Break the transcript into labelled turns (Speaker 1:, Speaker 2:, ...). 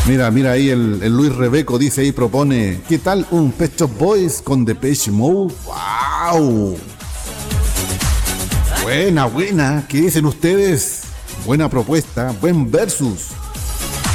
Speaker 1: Mira ahí el Luis Rebeco dice ahí, propone, ¿qué tal un Pet Shop Boys con Depeche Mode? ¡Wow! Buena, ¿qué dicen ustedes? Buena propuesta, buen versus.